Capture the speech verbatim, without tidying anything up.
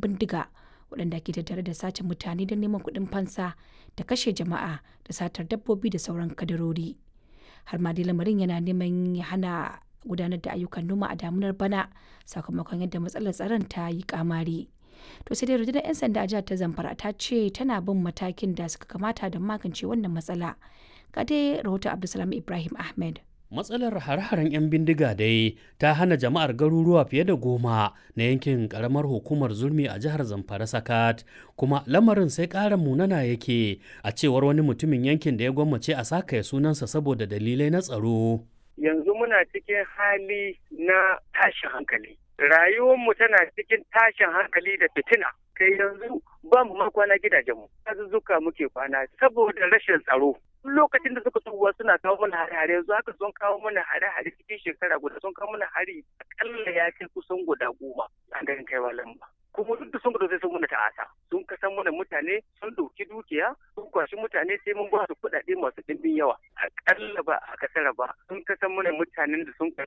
bindiga waɗanda ke tattare da sace mutane don neman kuɗin fansa da kashe jama'a da satar dabbobi da sauran kadarori. Har ma dai lamarin yana neman ya hana gudanar da ayyukan noma a damunar bana sakamakon yadda matsalar tsaron ta yi kamari. To sai dai rundunar 'yan sanda a jihar ta Zamfara ta ce tana bin matakin da suka kamata don magance wannan matsala. Ga dai rahoton Abdulsalam Ibrahim Ahmed. Matsalar hare-haren 'yan bindiga dai ta hana jama'ar garuruwa fiye da goma na yankin karamar hukumar Zulmi a jihar Zamfara sakat, kuma lamarin sai ƙara munana yake a cewar wani mutumin yankin da ya gwammace a sakaya sunansa saboda dalilai na tsaro. Yanzu muna cikin hali na tashin hankali. Rayuwarmu tana cikin tashin hankali da fitina. Kai yanzu ba mu ma kwana gidajenmu. Azuzzuka muke kwana saboda rashin tsaro. Lokacin da suka tsuwa suna kawo mana hare-hare yanzu haka sun kawo mana hare-hare cikin shekara guda sun kawo mana hari akalla ya kai kusan guda goma a garin kaiwa lamba. Kuma duk da sun gudu sai sun muna ta'asa sun kasan mana mutane sun ɗauki dukiya sun kwashi mutane sai mun ba su kuɗaɗe masu ɗimbin yawa akalla ba a kasara ba sun kasan mana mutanen da sun kai